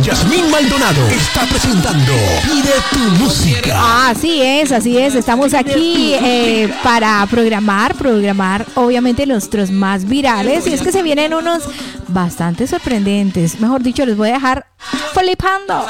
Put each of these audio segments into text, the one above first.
Yasmín Maldonado está presentando Pide tu música. Así es. Estamos aquí para programar obviamente nuestros más virales. Y es que se vienen unos bastante sorprendentes. Mejor dicho, les voy a dejar flipando.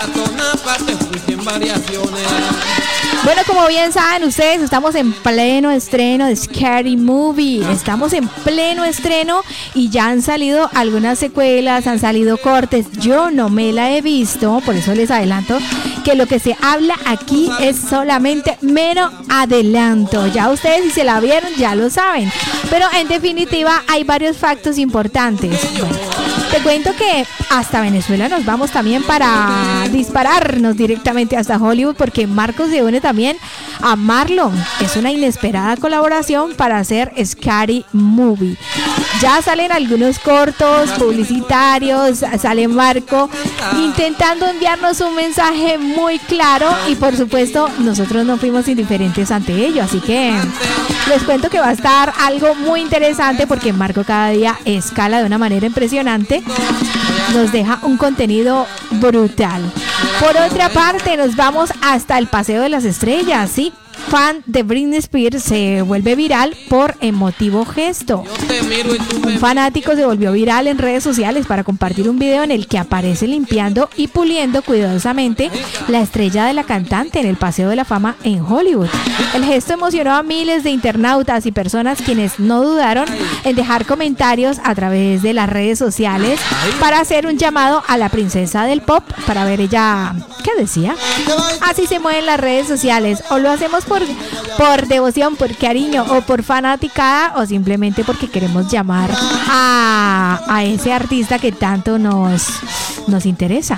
Bueno, como bien saben ustedes, estamos en pleno estreno de Scary Movie. Estamos en pleno estreno y ya han salido algunas secuelas, han salido cortes. Yo no me la he visto, por eso les adelanto que lo que se habla aquí es solamente mero adelanto. Ya ustedes, si se la vieron, ya lo saben. Pero en definitiva hay varios factos importantes. Bueno, te cuento que hasta Venezuela nos vamos también para dispararnos directamente hasta Hollywood, porque Marcos se une también a Marlon. Es una inesperada colaboración para hacer Scary Movie. Ya salen algunos cortos publicitarios, sale Marco intentando enviarnos un mensaje muy claro y por supuesto nosotros no fuimos indiferentes ante ello, así que les cuento que va a estar algo muy interesante porque Marco cada día escala de una manera impresionante, nos deja un contenido brutal. Por otra parte, nos vamos hasta el Paseo de las Estrellas, ¿sí? Fan de Britney Spears se vuelve viral por emotivo gesto. Un fanático se volvió viral en redes sociales para compartir un video en el que aparece limpiando y puliendo cuidadosamente la estrella de la cantante en el Paseo de la Fama en Hollywood. El gesto emocionó a miles de internautas y personas quienes no dudaron en dejar comentarios a través de las redes sociales para hacer un llamado a la princesa del pop para ver ella qué decía. Así se mueven las redes sociales, o lo hacemos por devoción, por cariño o por fanaticada, o simplemente porque queremos llamar a ese artista que tanto nos interesa.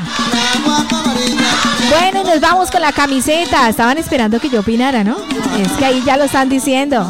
Bueno, nos vamos con la camiseta. Estaban esperando que yo opinara, ¿no? Es que ahí ya lo están diciendo.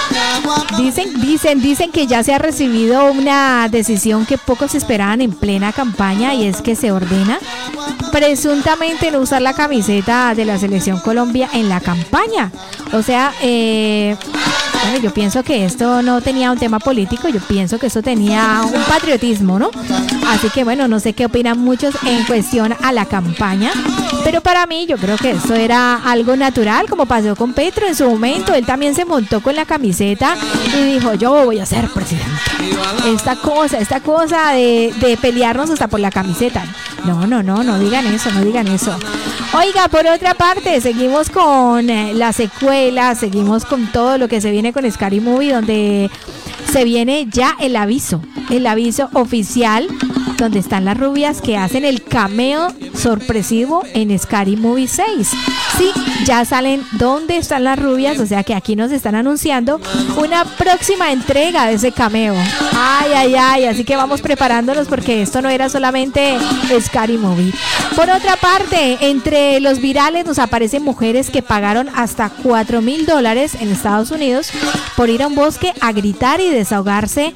Dicen que ya se ha recibido una decisión que pocos esperaban en plena campaña, y es que se ordena presuntamente no usar la camiseta de la Selección Colombia en la campaña. O sea, bueno, yo pienso que esto no tenía un tema político, yo pienso que eso tenía un patriotismo, ¿no? Así que bueno, no sé qué opinan muchos en cuestión a la campaña, pero para mí yo creo que esto era algo natural, como pasó con Petro en su momento. Él también se montó con la camiseta y dijo: yo voy a ser presidente. Esta cosa de pelearnos hasta por la camiseta. No digan eso. Oiga, por otra parte, seguimos con la secuela, seguimos con todo lo que se viene con Scary Movie, donde se viene ya el aviso oficial, donde están las rubias que hacen el cameo sorpresivo en Scary Movie 6. Sí, ya salen dónde están las rubias, o sea que aquí nos están anunciando una próxima entrega de ese cameo. Ay, así que vamos preparándonos porque esto no era solamente Scary Movie. Por otra parte, entre los virales nos aparecen mujeres que pagaron hasta $4,000 en Estados Unidos por ir a un bosque a gritar y desahogarse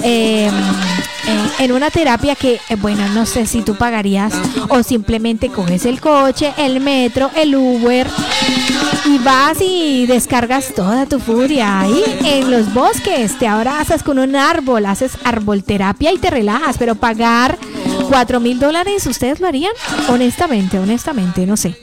en una terapia que, bueno, no sé si tú pagarías o simplemente coges el coche, el metro, el Uber y vas y descargas toda tu furia ahí en los bosques, te abrazas con un árbol, haces arbolterapia y te relajas, pero pagar $4,000, ¿ustedes lo harían? Honestamente, no sé.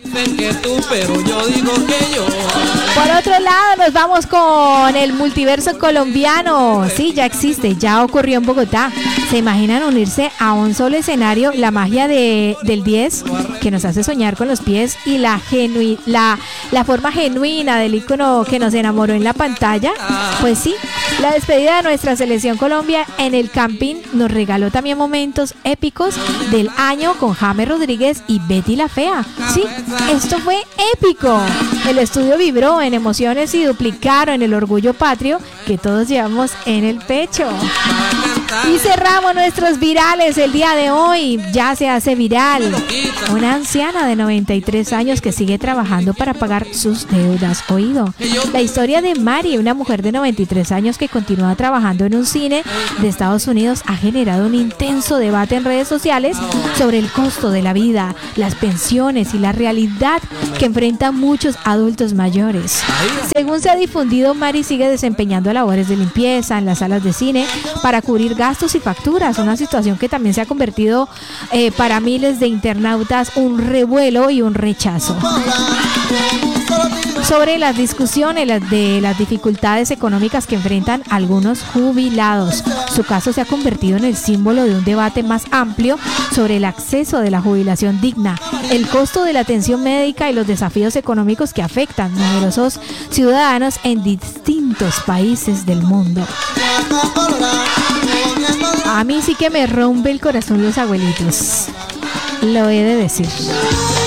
Por otro lado, nos vamos con el multiverso colombiano. Sí, ya existe, ya ocurrió en Bogotá. ¿Se imaginan unirse a un solo escenario? La magia del 10, que nos hace soñar con los pies, y la forma genuina del ícono que nos enamoró en la pantalla. Pues sí, la despedida de nuestra Selección Colombia en el camping nos regaló también momentos épicos del año con James Rodríguez y Betty la Fea. Sí, esto fue épico. El estudio vibró en emociones y duplicaron el orgullo patrio que todos llevamos en el pecho. Y cerramos nuestros virales el día de hoy. Ya se hace viral una anciana de 93 años que sigue trabajando para pagar sus deudas. Oído, la historia de Mari, una mujer de 93 años que continúa trabajando en un cine de Estados Unidos, ha generado un intenso debate en redes sociales sobre el costo de la vida, las pensiones y la realidad que enfrentan muchos adultos mayores. Según se ha difundido, Mari sigue desempeñando labores de limpieza en las salas de cine para cubrir gastos y facturas, una situación que también se ha convertido para miles de internautas un revuelo y un rechazo. Sobre las discusiones de las dificultades económicas que enfrentan algunos jubilados. Su caso se ha convertido en el símbolo de un debate más amplio sobre el acceso de la jubilación digna, el costo de la atención médica y los desafíos económicos que afectan a numerosos ciudadanos en distintos países del mundo. A mí sí que me rompe el corazón los abuelitos, lo he de decir.